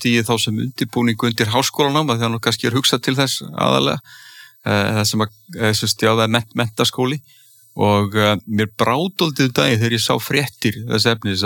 stigið þá sem undirbúning undir háskólanám, að það kannski hugsað til þess aðalega, það sem það er menntaskóli og mér brá dálítið daginn þegar ég sá fréttir þess efnis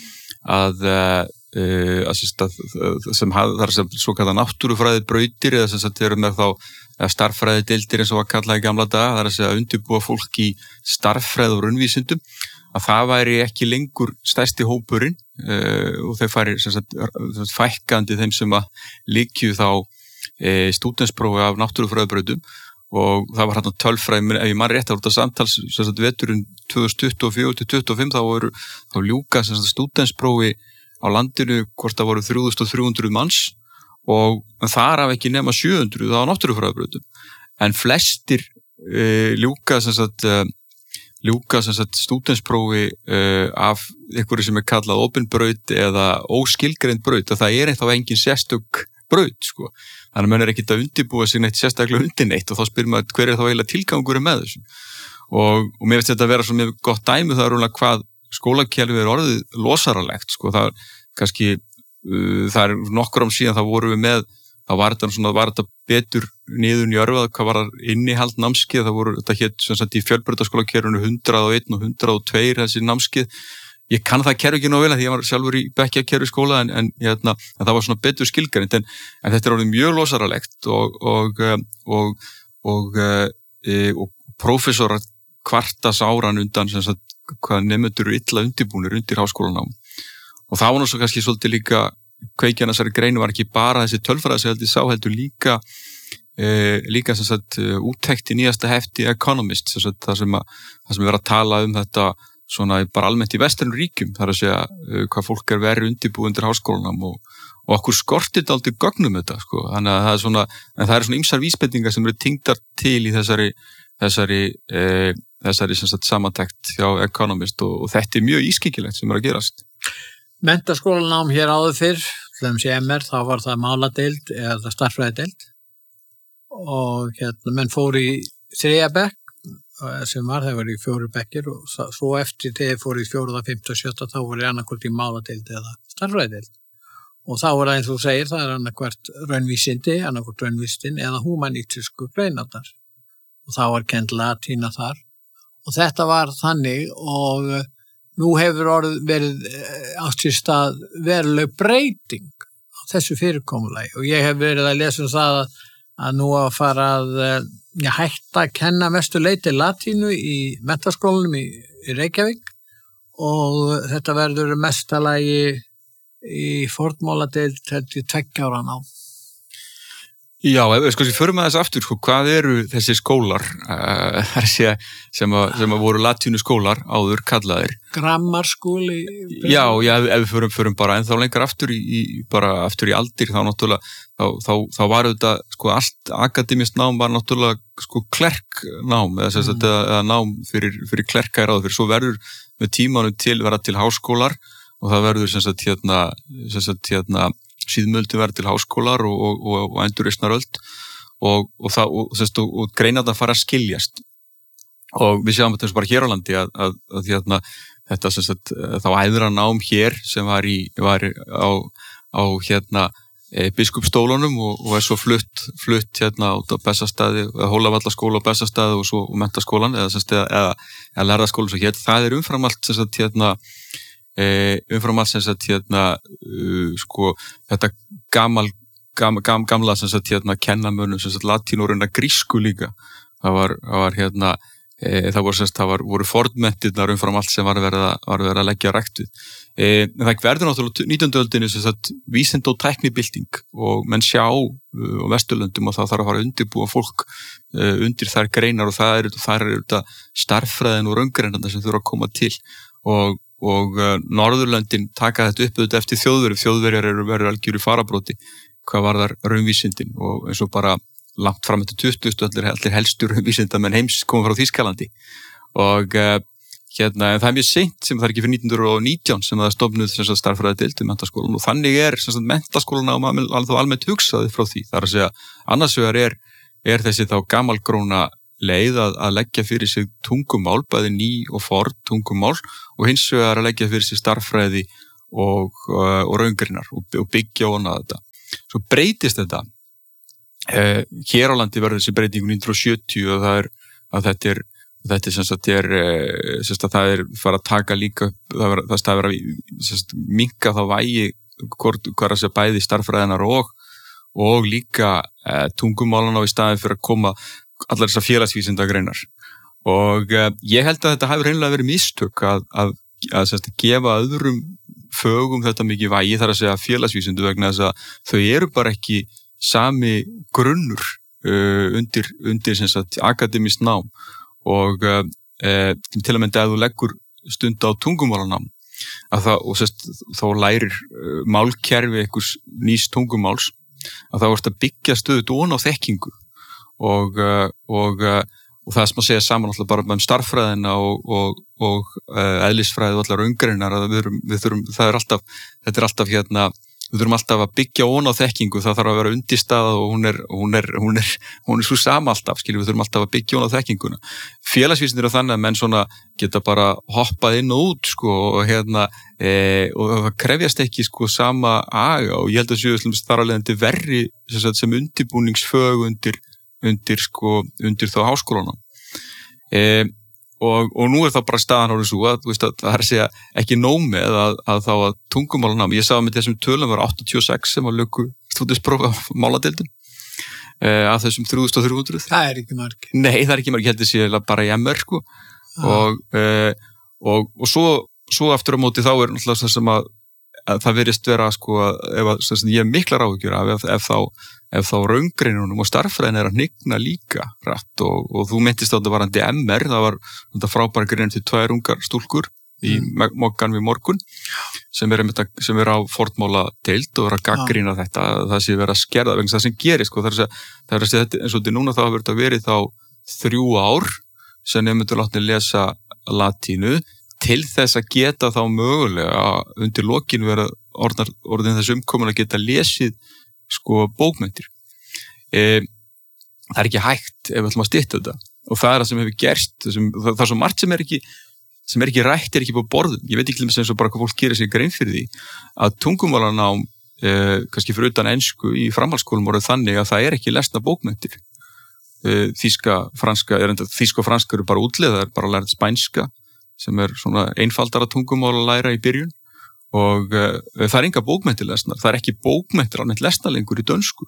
sem það svo kallar náttúrufræði brautir eða sem sagt eru með þá starffræði deildir eins og var kallað í gamla daga, það er að segja undirbúa fólk í starffræði og raunvísindum, að það væri ekki lengur stærsti hópurinn og þeir færi sem sagt fækkandi þeim sem að líkju þá stúdentsprófi af náttúrufræðibrautum og það var hérna tölfræði, ef ég man rétt, það voru þetta samtals sem sagt veturinn 2024-2025 þá ljúka sem sagt stúdentsprófi á landinu hvort það voru 3300 manns og þar af ekki nema 700 á náttúrufræðibrautum. En flestir ljúka sem sagt stúdentsprófi af einhverju sem kallað opin braut eða óskilgreind braut, og það þá engin sérstök braut, sko. Þannig að menn ekkert að undirbúa sig neitt sérstaklega undir neitt og þá spyrir maður hver þá eiginlega tilgangur með þessu. Og mér finnst þetta að vera svo mjög gott dæmi það rúlega hvað skólakerfið orðið losaralegt, sko. Það kannski, það nokkur síðan þá vorum við með, þá var þetta betur niður njörfað, hvað var innihald námskeið, þetta hét sem sagt í fjölbrautaskólakerfinu 101 og 102 þessi námskeið. Ég kann það kerfi ekki nógu vel því ég var sjálfur í bekkjakerfi skóla en það var svona betur skilgreind en þetta orðið mjög losaralegt og prófessorar kvartas áran undan sem sagt hvað nemendur eru illa undirbúnir undir háskólanám. Og það var nú svo kannski svolítið líka kveikjan þessari greinu var ekki bara þessi tölfræði sem heldur líka sem sagt úttekt í nýjasta hefti Economist, sem sagt það sem verið að tala þetta svona bara almennt í vestrænum ríkjum, þar að segja hvað fólk verið undirbúið undir háskólanám og okkur skortir dálítið gögnum þetta, sko. Þannig að það er svona ýmsar vísbendingar sem eru tengdar til í þessari sem sagt samantekt hjá Economist og þetta er mjög ískyggilegt sem að gerast. Menntaskólanám hér áður fyrr, til dæmis í MR, þá var það máladeild eða starffræðideild og menn fór í 3. bekk sem var, það var í 4 bekkir og svo eftir þegar fór í 4., 5., 7. þá voru annarkvort í máladeild eða starffræðideild og þá var það eins og þú segir, það er annarkvort annarkvort raunvísindin eða humanísku greinarnar og þá var kennd latína þar og þetta var þannig og nú hefur verið átt sér stað veruleg breyting á þessu fyrirkomulagi og ég hef verið að lesa það að nú að fara að hætta að kenna mestu leyti latínu í menntaskólanum í Reykjavík og þetta verður mestalagi í fornmáladeild 32 ára nám. Já, ef við förum að þess aftur, hvað eru þessi skólar sem voru latínu skólar áður kallaðir? Grammarskóli? Já, ef við förum bara ennþá lengur aftur í aldir, þá náttúrulega, þá var þetta, allt akademískt nám var náttúrulega, klerknám, eða nám fyrir klerka í ráð fyrir, svo verður með tímanum verða til háskólar og það verður síðmöldu verður til háskólar og endurreisnaröld og greinarnar fara að skiljast og við sjáum þetta bara hér á landi að þetta þá æðra nám hér sem var á biskupsstólunum og svo flutt út á Bessastaði, Hólavallaskóla á Bessastaði og svo menntaskólan eða lærðaskólan svo hér, það er umfram allt þetta gamla kennamönnum latínu og reyna grísku líka það voru fornmentirnar umfram allt sem var verið að leggja rækt við. Það verður náttúrulega 19. öldinni vísinda- og tæknibylting og menn sjá á Vesturlöndum og það þarf að fara að undirbúa fólk undir þær greinar og það eru þetta starffræðin og raungreinarnar sem þurfa að koma til og Norðurlöndin taka þetta upp eftir þjóðverjar verður algjör í farabróti hvað varðar raunvísindin og eins og bara langt fram eftir 20. allir helstu raunvísindamenn heims koma frá Þýskalandi og en það er mjög seint sem það er ekki fyrir 1919 sem það stofnuð starffræðideild í menntaskólan og þannig menntaskólan almennt hugsaði frá því, það er að segja annars vegar er þessi þá gamalgróna leið að leggja fyrir sig tungumál, bæði ný og forn tungumál og hins vegar að leggja fyrir sig starffræði og raungreinar og byggja ofan á þetta. svo breytist þetta. Hér á landi verður þessi breyting 1970 og þetta er sem sagt það er fara að taka líka það stafir að minnka þá vægi hvað að segja bæði starffræðinar og líka tungumálana í staðinn fyrir að koma allar þessar félagsvísindagreinar og ég held að þetta hafi reynilega verið mistök að gefa öðrum fögum þetta mikið vægi þar að segja félagsvísindu vegna þess að þau eru bara ekki sami grunnur undir sem sagt akademískt nám og til að mynda að þú leggur stund á tungumálanám þá lærir málkerfi einhvers nýs tungumáls að þá ertu að byggja stöðut ofan á þekkingu og það sem að segja saman alltaf bara starffræðina og eðlisfræði og allar umgreinar að þetta er alltaf við þurfum alltaf að byggja ofan á þekkingu, það þarf að vera undirstaða og hún er svo sama alltaf, við þurfum alltaf að byggja ofan á þekkinguna. Félagsvísindir er þannig að menn svona geta bara hoppað inn og út og og það krefjast ekki sama aga og ég held að séu þar alveg endur verri sem undirbúningsfög undir þá háskólana. Og nú er það bara staðan árið svo að það er að segja ekki nóg með að þá að tungumálanám, ég sá með þessum tölum var 86 sem að löku stúdinspróf af máladeildum af þessum 3300. Það er ekki margir. Nei, það er ekki margir, ég held að sé bara í MR og svo aftur á móti þá er náttúrulega það sem að það verðist vera ef ég hef miklar áhyggjur af ef þá raungreinunum og starffræðin er að hnigna líka rætt og þú myndist á þetta varandi MR, það var þetta frábæra grein til 2 ungar stúlkur í Mokkan við morgun sem er á fornmála deild og er að gagnrýna þetta, það sé vera að skerða vegna það sem gerist, það er að segja þetta eins og þetta núna þá hefur verið þá 3 ár sem nemendur látni lesa latínu til þess að geta þá mögulega undir lokin vera orðin þess umkomin að geta lesið bókmenntir. Það er ekki hægt ef við ætlum að stytta þetta og það er það sem hefur gerst, það er svo margt sem er ekki rætt, er ekki på borðum. Ég veit ekki eins og bara hvað fólk gerir sig grein fyrir því að tungumálanám kannski fyrir utan ensku í framhaldsskólum voru þannig að það er ekki lesna bókmenntir. Þýska og franska eru bara útleið, það er bara að læra spænska sem er svona einfaldara tungumál að læra í byrjun og það er enga bókmenntir lesnar, það er ekki bókmenntir almennt lesna lengur í dönsku.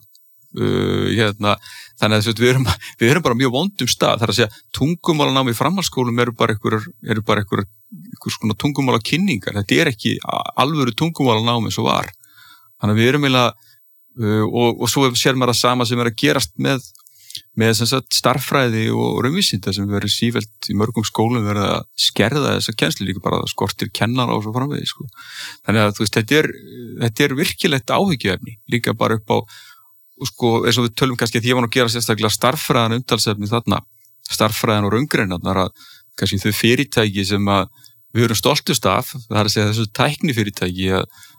Þannig að við erum bara mjög vondum stað, það er að segja tungumálanám í framhaldsskólum eru bara einhver svona tungumálakinningar, þetta er ekki alvöru tungumálanám eins og var. Þannig að við erum og svo sér maður að sama sem er að gerast með sem sagt starffræði og raunvísinda sem verður sífellt í mörgum skólum verið að skerða þessa kennslu líka bara skortir kennara og svo framvegis Þannig að þetta er virkilegt áhyggjuefni líka bara upp á eins og við tölum kannski að ég var nú að gera sérstaklega starffræðan umtalsefni þarna, starffræðan og raungreinarnar að kannski þau fyrirtæki sem að við erum stoltust af, það er að segja þessu tæknifyrirtæki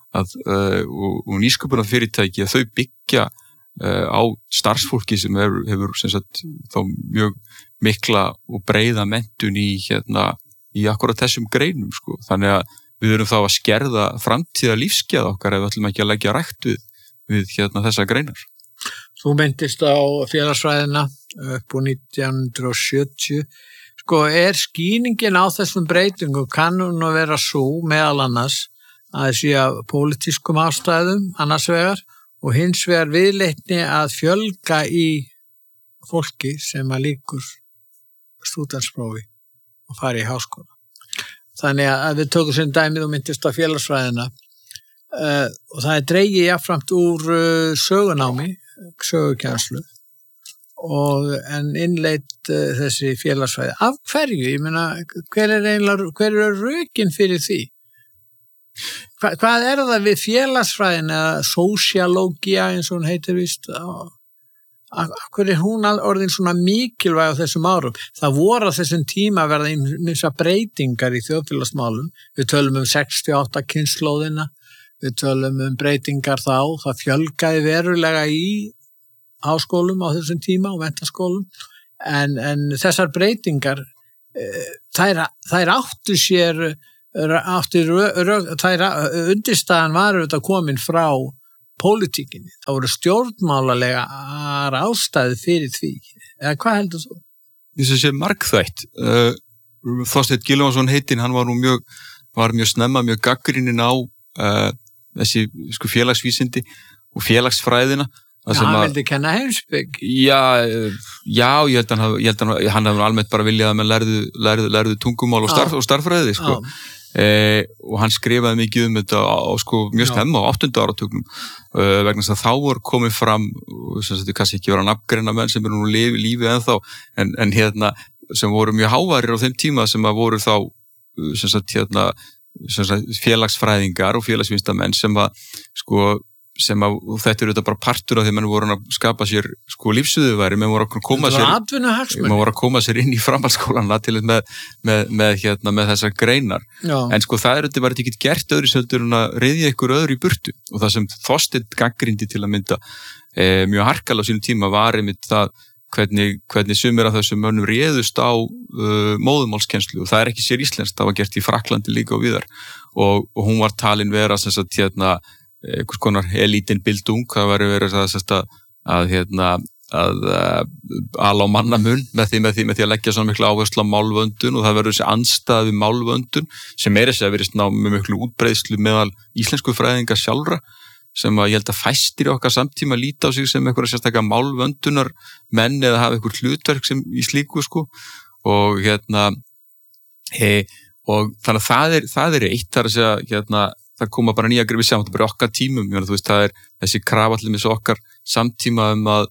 og nýsköpunar fyrirtæki að þau byggja á starfsfólki sem hefur sem sagt þá mjög mikla og breiða menntun í akkurat þessum greinum Þannig að við erum þá að skerða framtíða lífsgæða okkar ef við ætlum ekki að leggja rækt við þessa greinar. Þú myndist á félagsfræðina upp úr 1970. Er skýningin á þessum breytingum kann hún að vera svo meðal annars að sé af pólitískum ástæðum annars vegar og hins vegar viðleitni að fjölga í fólki sem að lýkur stúdentsprófi og fari í háskóla. Þannig að við tökum sem dæmið og myndist á félagsfræðina og það er dregið jafnframt úr sögunámi, sögukennslu en innleitt þessi félagsfræði. Af hverju? Ég meina, hver er rökin fyrir því? Hvað er það við félagsfræðin eða sósialógía eins og hún heitir víst Akkur er hún orðin svona mikilvæg á þessum árum? Það voru á þessum tíma að verða ýmsar breytingar í þjóðfélagsmálum. Við tölum 68 kynslóðina, við tölum breytingar þá, það fjölgaði verulega í háskólum á þessum tíma og menntaskólum, en þessar breytingar, þær áttu sér, undirstaðan var auðvitað komin frá pólitíkinni, það voru stjórnmálalega ástæði fyrir því, eða hvað heldur þú? Þessi sé margþætt. Þorsteinn Gylfason heitinn, hann var mjög snemma, mjög gagnrýninn á þessi sko félagsvísindi og félagsfræðina. Hann vildi kenna heimspeki. Já, ég held að hann hefði almennt bara viljað að menn lærðu tungumál og starffræði, sko. Og hann skrifaði mikið þetta á sko mjög snemma á 8. áratugnum vegna þess að þá voru komið fram sem þetta kannski ekki vera nafngreina menn sem nú lífi ennþá en hérna sem voru mjög háværir á þeim tíma sem að voru þá sem sagt félagsfræðingar og félagsvísindamenn sem að þetta þetta bara partur af því að menn voru að skapa sér sko lífsviðurværi, menn voru að koma sér inn í framhaldsskólana til með þessar greinar. Já. En sko það var ekki gert öðru seldur en að ryðja ykkur öðru í burtu og það sem Þorsteinn gagnrýndi til að mynda mjög harkalega á sínum tíma var einmitt það hvernig sumir af þessum mönnum réðust á móðumálskenslu og það ekki sér íslenskt, það var gert í Frakklandi líka og víðar og hún var talin vera sem sagt einhvers konar elítin bildung, það var verið að ala á mannamun með því að leggja svona miklu áherslu á málvöndun og það verður þessi andstæð við málvöndun sem þess að verið með miklu útbreiðslu meðal íslensku fræðingar sjálfra sem að ég held að fæstir í okkar samtíma líta á sig sem einhverja sérstaklega málvöndunar menn eða hafa einhver hlutverk sem í slíku sko og og þannig að það eitt þar að segja það koma bara nýja greið við sjáum þetta bara okkar tímum, þú veist, það þessi krafallið með okkar samtíma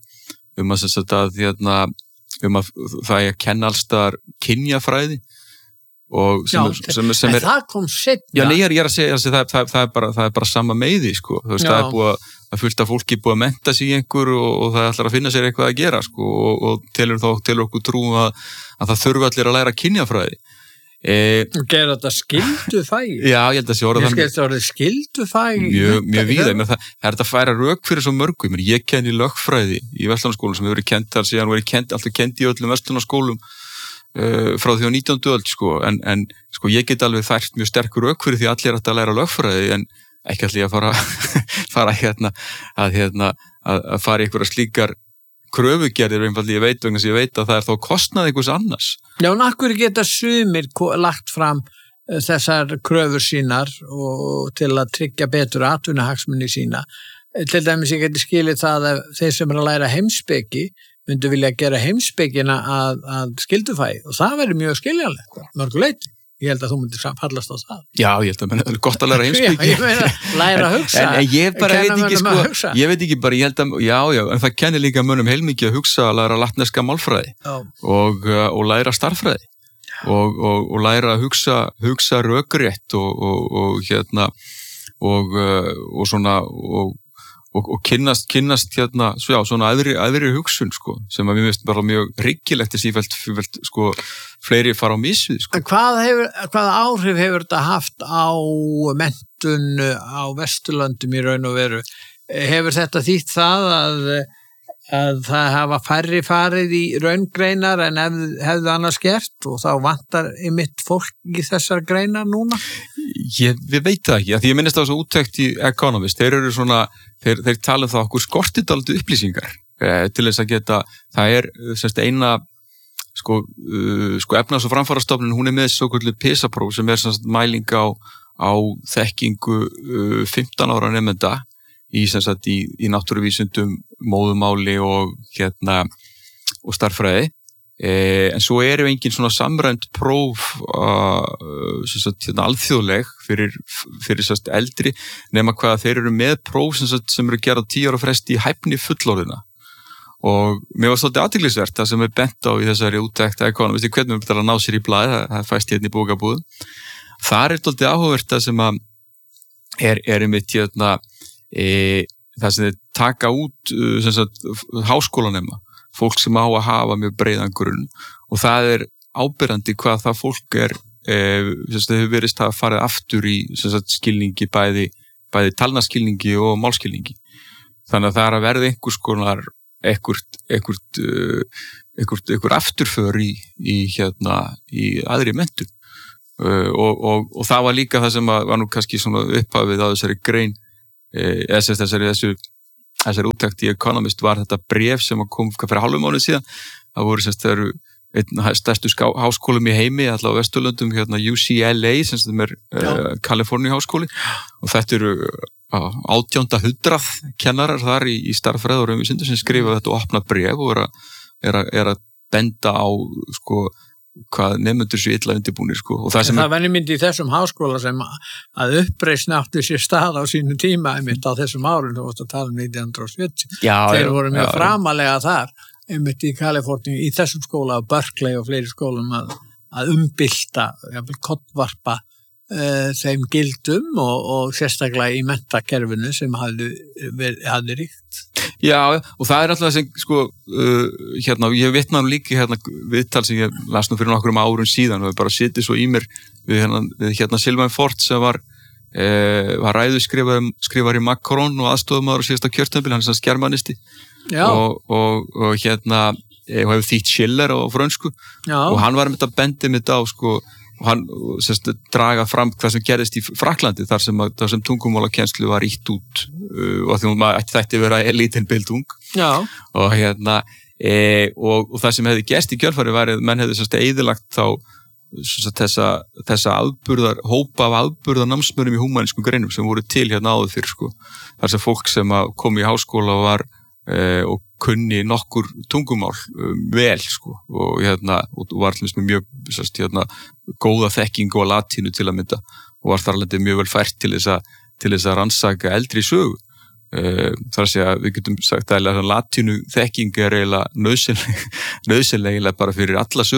það að kenna allstaðar kynjafræði og það kom seinna. Já, ég að segja það er bara sama meiði, sko, þú veist, það er búið að fullt af fólki búið að mennta sig í einhver og það ætlar að finna sér eitthvað að gera, sko, og telur okkur trúum að það þurfa allir að læra kynjafræði. Gerðu þetta skyldufægi? Já, ég held að það skyldufægi mjög víða, það er að færa rök fyrir svo mörgum, ég kenni lögfræði í Verslunarskólum sem hefur verið kennt þar síðan alltaf kennt í öllum Verslunarskólum frá því á 19. öld sko, en sko ég get alveg þært mjög sterkur rök fyrir því allir að læra lögfræði en ekki allir að fara að fara í einhverja slíkar kröfugerðir einfaldlega ég veit að það er þá kostnað einhvers annars. Já, en akkur geta sumir lagt fram þessar kröfur sínar og til að tryggja betur atvinnuhagsmuni sína. Til dæmis ég geti skilið það að þeir sem að læra heimspeki myndu vilja gera heimspekina að skyldufægi og það verður mjög skiljanlegt, mörguleyti. Ég held að þú myndir fallast á það. Já, ég held að það er gott að læra heimspeki. Ég meina, læra að hugsa. En ég bara veit ekki, sko, ég veit ekki bara, ég held að, já, en það kennir líka mönnum heilmikið að hugsa að læra latneska málfræði og læra starffræði og læra að hugsa rökrétt og svona og kynnast svona aðri hugsun sko, sem að mér finnst bara mjög hryggilegt sífellt sko, fleiri fara á misvið sko. Hvaða áhrif hefur þetta haft á menntun á Vesturlöndum í raun og veru? Hefur þetta þýtt það að það hafa færri farið í raungreinar en hefðu annars gert og þá vantar einmitt fólk í þessar greinar núna? Við veit það ekki, því ég minnist það svo úttekt í Economist, þeir eru svona þeir tala það okkur skortið dálítið upplýsingar til þess að geta, það semst eina sko efnahags- og framfarastofnun, hún með svokölluð PISA-próf sem semst mæling á þekkingu 15 ára nemenda í náttúruvísindum, móðumáli og starffræði. En svo engin svona samræmt próf alþjóðleg fyrir eldri nema hvað þeir eru með próf sem eru gerað 10 ára fresti í hæfni fullorðina og mér var svolítið athyglisvert það sem bent á í þessari úttekt Economist hvernig við ná sér í blaði, það fæst hérna í bókabúðum. Það svolítið áhugavert það sem einmitt það sem þeir taka út háskólanema fólk sem á að hafa mjög breiðan grunn og það áberandi hvað það fólk hefur verið að fara aftur í skilningi bæði talnaskilningi og málskilningi. Þannig að það að verða einhvers konar einhver afturför í aðri menntun og það var líka það sem var nú kannski svona upphafið á þessari grein þessari úttekt í Economist var þetta bréf sem kom fyrir hálfum mánuð síðan. Það voru það eru einn stærstu háskólum í heimi, allavega á Vesturlöndum, UCLA, sem er Kaliforníu háskóli, og þetta eru 1800 kennarar þar í stærðfræði og raunvísindum sem skrifa þetta opna bréf og er að benda á hvað nemendur sér illa undirbúnir og það venni myndi í þessum háskóla sem að uppreisn áttu sér stað á sínu tíma einmitt á þessum árum, þú varst að tala 1970 þeir voru mjög framalega þar einmitt í Kaliforníu í þessum skóla og Berkeley og fleiri skólum að umbylta, kollvarpa þeim gildum og sérstaklega í menntakerfinu sem hafði ríkt. Já, og það alltaf sem ég vitnaði líka viðtal sem ég las nú fyrir nokkrum árum síðan og bara sitið svo í mér við Sylvain Ford sem var ræðuskrifari Macron og aðstofamaður á síðasta kjörtímabil, hann er germanisti og hefur þýtt Schiller á frönsku og hann var með þetta bendið mitt á og hann draga fram hvað sem gerðist í Frakklandi þar sem tungumálakennslu var ýtt út og því hún þætti vera lítil bildung og og það sem hefði gerst í kjölfari var að menn hefði eyðilagt þá þessa hópa af afburðanámsmönnum í húmanískum greinum sem voru til áður fyrir þar sem fólk sem kom í háskóla var og kunni nokkur tungumál vel og var til þess með mjög góða þekkingu á latínu til að mynda og var þar alveg mjög vel fært til þess að rannsaka eldri sögu. Þar að segja, við getum sagt að latínu þekking eiginlega nauðsynlega bara fyrir alla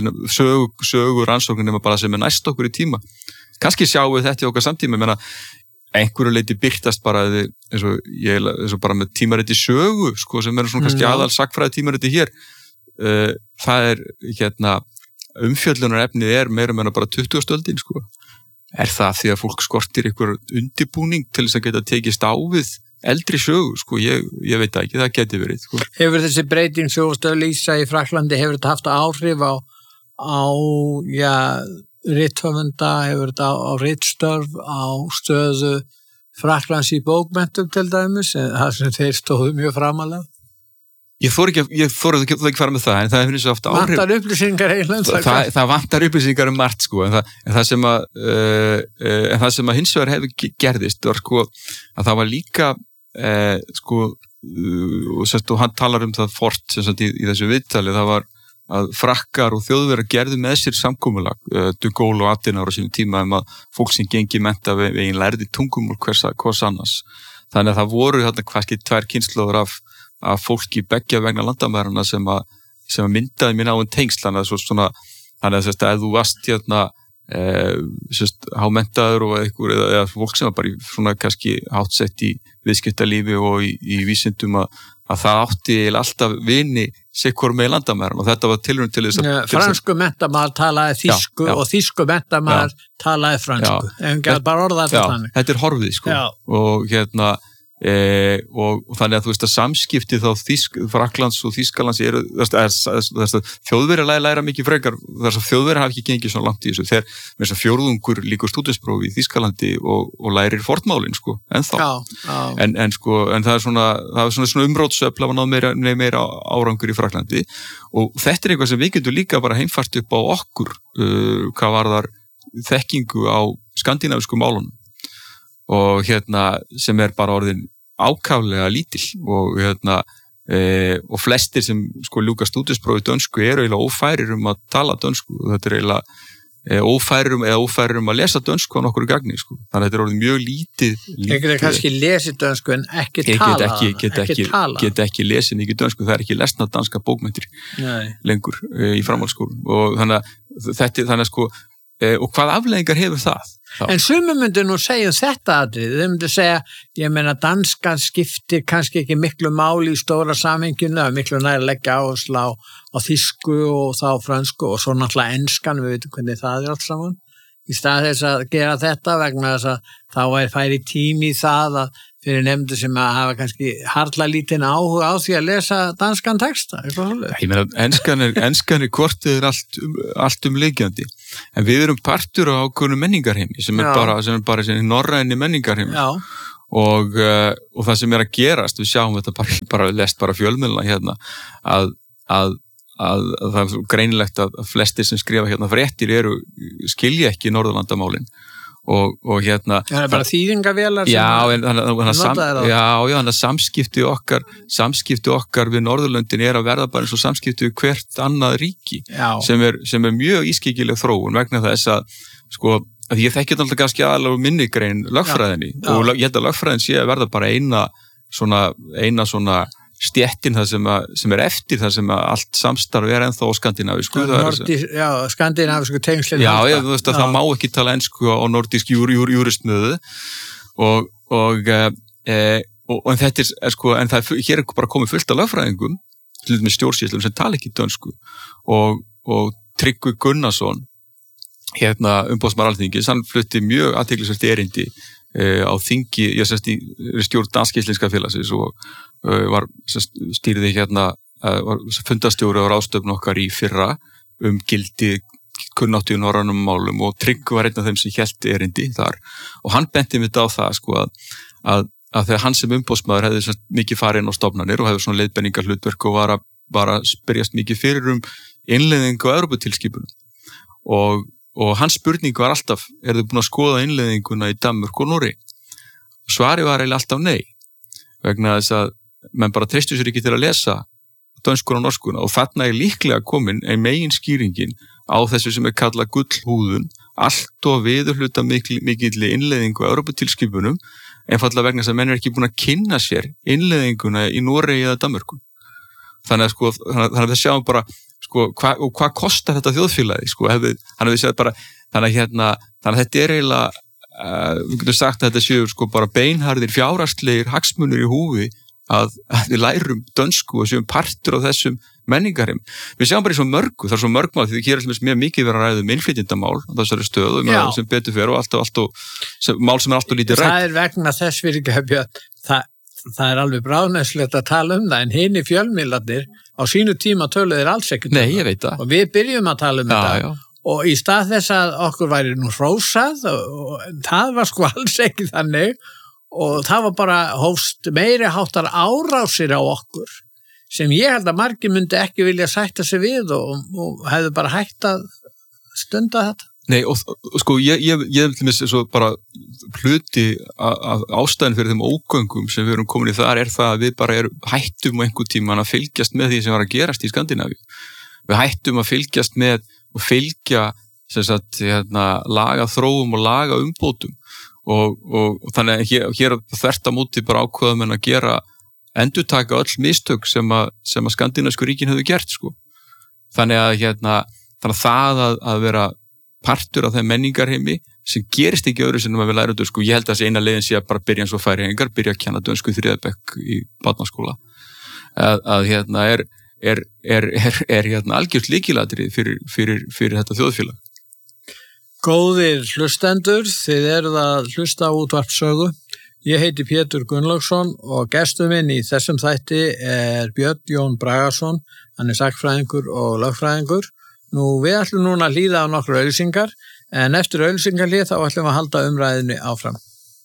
sögu rannsóknir nema bara sem næst okkur í tíma. Kannski sjáum við þetta í okkar samtíma, menna einhverju leiti byrtast bara eins og bara með tímariti sögu sem svona kannski aðal sagnfræði tímariti hér það umfjöllunarefnið meira meina bara 20. öldin er það því að fólk skortir einhver undirbúning til þess að geta tekist á við eldri sögu ég veit ekki, það geti verið Hefur þessi breyting sjóðstöð lýsa í Frakklandi, hefur þetta haft áhrif á rithöfunda, hefur þetta á rithstörf, á stöðu Frakklands í bókmenntum til dæmis, það sem þeir stóðu mjög framalega? Ég þori ekki fara með það, en það hefur eins og oft áhrif. Vantar upplýsingar eiginlega? Það vantar upplýsingar margt, en það sem að hins vegar hefur gerðist var að það var líka, og hann talar það Ford í þessu viðtali, það var að Frakkar og Þjóðverjar gerðu með sér samkomulag, de Gaulle og Adenauer á sínum tíma að fólk sem gengi mennta veginn lærði tungumál hvers annars. Þannig að það voru kannski 2 kynslóður af fólki beggja vegna landamærarna sem að myndaði mér náinn tengsl, þannig að ef þú varst hámenntaður og eða fólk sem var bara svona kannski hátsett í viðskiptalífi og í vísindum að það átti alltaf vini sikkur með landamæran og þetta var tilraun til þess að fransku menntamaður talaði þýsku og þýsku menntamaður talaði fransku bara orða þetta þannig. Þetta er horfið og og þannig að þú veist að samskipti þá Frakklands og Þýskalands eru Þjóðverjar læra mikið frekar þess að Þjóðverjar hafa ekki gengið svona langt í þessu þegar með þess að fjórðungur líkur stúdentsprófi í Þýskalandi og lærir fornmálin ennþá en það er svona umrótsöfl að náð meira árangur í Frakklandi og þetta er eitthvað sem við getum líka bara heimfært upp á okkur hvað varðar þekkingu á skandinavísku málunum og sem er bara orðin ákaflega lítil og flestir sem ljúka stúdentsprófi dönsku eru eiginlega ófærir að tala dönsku og þetta er eiginlega ófærir að lesa dönsku á nokkru gagni þannig að þetta er orðin mjög lítið Ekki kannski lesi dönsku en ekki tala Get ekki lesið mikið dönsku, það er ekki lesna danska bókmenntir lengur í framhaldsskólum og þannig og hvað afleiðingar hefur það? En sumir myndu nú segja þetta atrið, þau myndu segja, ég meina danskan skiptir kannski ekki miklu máli í stóra samhenginu, miklu nær leggja áherslu á þýsku og þá fransku og svo náttúrulega enskan, við veitum hvernig það er allt saman. Í stað þess að gera þetta vegna þess að þá færi tími í það að fyrir nefndu sem að hafa kannski harla lítinn áhuga á því að lesa danskan texta. Ég meina, enskan er kortið allt leikjandi. En við erum partur á ákveðnu menningarheimi sem er bara norræni menningarheimi. og það sem að gerast, við sjáum þetta bara lest bara fjölmiðlana hérna, að það er greinilegt að flestir sem skrifa hérna fréttir skilja ekki Norðurlandamálin og hérna það er bara þýðingavélar þannig að samskipti okkar við Norðurlöndin að verða bara eins og samskipti við hvert annað ríki sem er mjög ískyggileg þróun vegna þess að sko að ég þekki alltaf kannski aðalega minni grein lögfræðinni og ég held að lögfræðin sé að verða bara eina svona stéttin það sem eftir það sem allt samstarf ennþá á skandinavísku skandinavísku tengslin þú veist að það má ekki tala ensku á nordísk júrismiðu en þetta sko en hér bara komið fullt af lögfræðingum til dæmis stjórnsýslum sem tala ekki dönsku og Tryggvi Gunnarsson hérna umboðsmaður Alþingis, hann flutti mjög athyglisvert erindi á þingi, ég sérst í stjórn Dansk-Íslenska félagsins og var stýrði hérna var fundastjóri á ráðstöfn okkar í fyrra gildi kunnáttu í norrænum málum og Tryggvi var einn af þeim sem hélt erindi þar og hann benti mitt á það sko að þegar hann sem umboðsmaður hefði mikið farið inn á stofnanir og hefði svona leiðbenningar hlutverk og var að spyrjast mikið fyrir innleiðingu á Evróputilskipunum og hans spurning var alltaf, þið búin að skoða innleiðinguna í Danmörku og Noregi? Svari var eiginlega alltaf nei, vegna þess að menn bara treystu sér ekki til að lesa dönskuna og norskuna og þarna líklega komin ein megin skýringin á þessu sem kallað gullhúðun, allt og viðurhluta mikilli innleiðingu á Evróputilskipunum, einfaldlega vegna þess að menn ekki búin að kynna sér innleiðinguna í Noregi eða Danmörku. Þannig að við sjáum bara sko, hvað kostar þetta þjóðfélagi sko, þannig að þetta eiginlega við getum sagt að þetta séu sko bara beinharðir fjárhagslegir hagsmunir í húfi að við lærum dönsku og séum partur af þessum menningarheim. Við sjáum bara í svo mörgu, það er svo mörgmál því hér mjög mikið verið að ræða innflytjendamál á þessari stöðu sem betur fer og mál sem allt og lítið rætt. Það vegna þess fyrir ekki Björn, það er alveg bráðnæslegt að tala það en hinni fjölmiðlarnir á sínu tíma töluðir alls ekkert Nei, ég veit það. Og við byrjum að tala þetta og í stað þess að okkur væri nú hrósað og það var sko alls ekki þannig og það var bara hófst meiri háttar árásir á okkur sem ég held að margir myndi ekki vilja sætta sig við og hefðu bara hægt að stunda þetta. Nei, og sko, ég svo bara hluti af ástæðin fyrir þeim ógöngum sem við erum komin í þar það að við bara hættum á einhver tíman að fylgjast með því sem var að gerast í Skandinavíu. Við hættum að fylgjast með og fylgja laga þróum og laga umbótum og þannig að hér þvert á móti bara ákveðum en að endurtaka öll mistök sem að skandinavísku ríkin hefðu gert sko. Þannig að það að vera partur af þeim menningarheimi sem gerist ekki öðru sem við lærum dönsku. Ég held að þessi eina leiðin sé að bara byrja eins og færeyingar, byrja að kenna dönsku í 3. bekk í barnaskóla. Að algjört lykilatriði fyrir þetta þjóðfélag. Góðir hlustendur, þið eruð að hlusta á Útvarpssögu. Ég heiti Pétur Gunnlaugsson og gestur minn í þessum þætti Björn Jón Bragason, hann sagnfræðingur og lögfræðingur. Nú, við ætlum núna að hlýða á nokkru auglýsingar, en eftir auglýsingarhlið þá ætlum við að halda umræðinni áfram.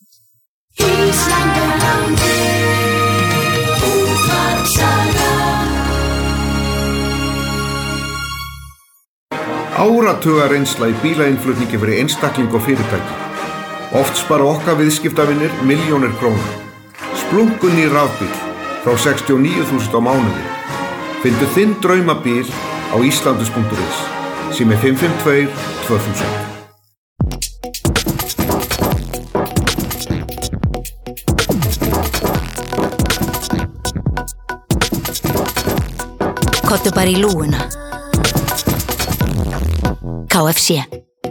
Áratuga reynsla í bílainnflutningi fyrir einstakling og fyrirtæki. Oft spara okkar viðskiptavinir milljónir króna. Splungun í rafbíl frá 69.000 á mánuði. Fyndu þinn draumabíl á islandus.is sem 552 2000. Kottu bara í lúguna. KFC.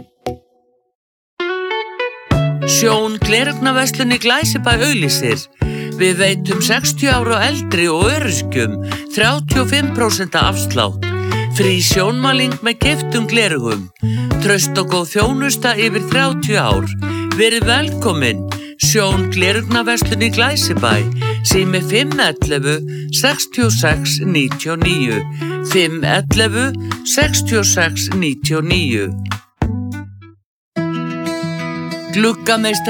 Sjón gleraugnaveislunni Glæsibæ auglýsir. Við veitum 60 ára og eldri og öryrkjum 35% afslátt. Frí sjónmæling með keyptum gleraugum. Traust og góð þjónusta yfir 30 ár. Verið velkomin. Sjón gleraugnaveislunni Glæsibæ. Sími 511 66 99. 511 66 99. Gluggameistar